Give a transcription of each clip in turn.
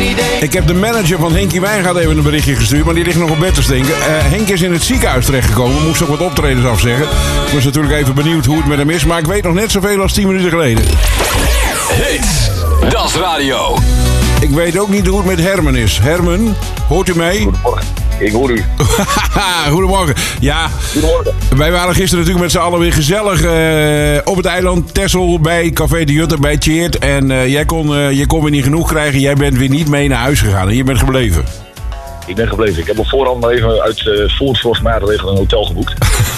idee. Ik heb de manager van Henkie Wijngaard even een berichtje gestuurd, maar die ligt nog op bed te stinken. Henk is in het ziekenhuis terechtgekomen, moest ook wat optredens afzeggen. Ik was natuurlijk even benieuwd hoe het met hem is, maar ik weet nog net zoveel als 10 minuten geleden. Hits, Das Radio. Ik weet ook niet hoe het met Herman is. Herman, hoort u mee? Goedemorgen. Ik hoor u. Goedemorgen. Ja, Goedemorgen. wij waren gisteren natuurlijk met z'n allen weer gezellig op het eiland Texel bij Café de Jutter bij Tjeerd. En je kon weer niet genoeg krijgen. Jij bent weer niet mee naar huis gegaan en je bent gebleven. Ik ben gebleven. Ik heb op voorhand maar even uit voorzorgsmaatregelen een hotel geboekt.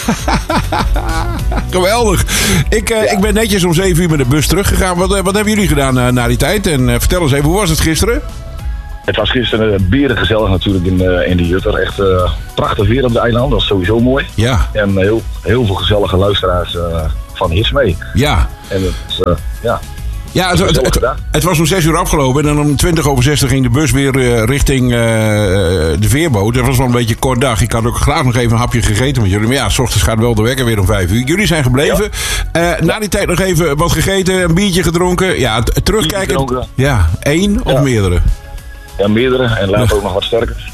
Geweldig. Ik ben netjes om 7 uur met de bus teruggegaan. Wat hebben jullie gedaan na die tijd? En vertel eens even, hoe was het gisteren? Het was gisteren berengezellig natuurlijk in de Jutter. Echt prachtig weer op de eiland. Dat is sowieso mooi. Ja. En heel veel gezellige luisteraars van hits mee. Ja. En het is, ja... Ja, het was om 6 uur afgelopen en dan om 20:20 ging de bus weer richting de veerboot. Dat was wel een beetje een kort dag. Ik had ook graag nog even een hapje gegeten met jullie. Maar ja, 's ochtends gaat wel de wekker weer om 5 uur. Jullie zijn gebleven. Ja. Na die tijd nog even wat gegeten, een biertje gedronken. Ja, terugkijken. Ja, 1 of meerdere? Ja, meerdere en later ook nog wat sterker.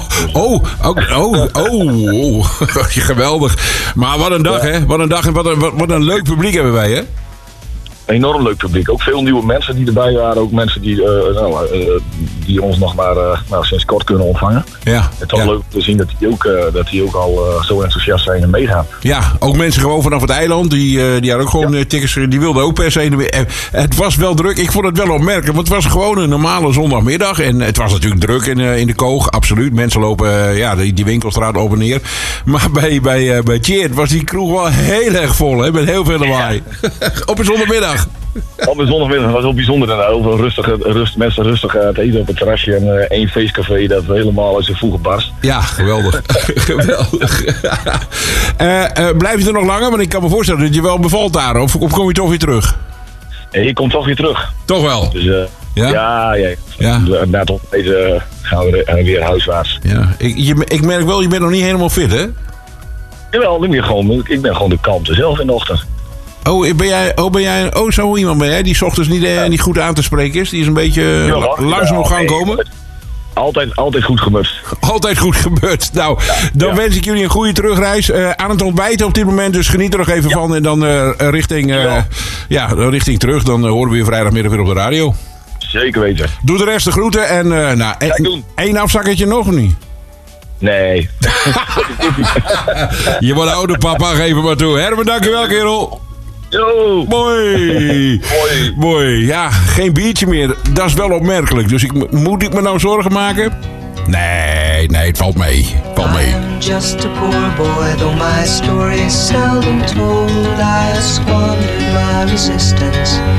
Geweldig. Maar wat een dag, hè? Wat een dag en wat een leuk publiek hebben wij, hè? Enorm leuk publiek. Ook veel nieuwe mensen die erbij waren. Ook mensen die ons nog maar sinds kort kunnen ontvangen. Ja, het is wel leuk te zien dat die ook al zo enthousiast zijn en meegaan. Ja, ook mensen gewoon vanaf het eiland. Die hadden ook gewoon tickets. Die wilden ook per se. Het was wel druk. Ik vond het wel opmerkelijk. Want het was gewoon een normale zondagmiddag. En het was natuurlijk druk in de Koog. Absoluut. Mensen lopen die winkelstraat op en neer. Maar bij Tjeerd was die kroeg wel heel erg vol. Hè, met heel veel lawaai. Op een zondagmiddag. Op een zondagmiddag was het heel bijzonder. En heel veel mensen rustig het eten op het terrasje. En één feestcafé dat helemaal uit zijn voegen barst. Ja, geweldig. Geweldig. Blijf je er nog langer? Want ik kan me voorstellen dat je wel bevalt daar. Of kom je toch weer terug? Ik kom toch weer terug. Toch wel? Dus, ja. Na het opeten gaan we weer huiswaarts. Ja. Ik merk wel, je bent nog niet helemaal fit, hè? Jawel, ik ben gewoon de kalmte zelf in de ochtend. Zo iemand ben jij die 's ochtends niet goed aan te spreken is? Die is een beetje langzaam op gang komen? Altijd goed gemutst. Altijd goed gemutst. Nou, dan wens ik jullie een goede terugreis. Aan het ontbijten op dit moment, dus geniet er nog even van. En dan richting terug. Dan horen we je vrijdagmiddag weer op de radio. Zeker weten. Doe de rest de groeten. En één afzakketje nog of niet? Nee. Je wordt oude papa, geef hem maar toe. Herman, dankjewel kerel. Yo. Mooi. Ja, geen biertje meer. Dat is wel opmerkelijk. Dus moet ik me nou zorgen maken? Nee, het valt mee. I'm just a poor boy, though my story is seldom told. I squandered my resistance.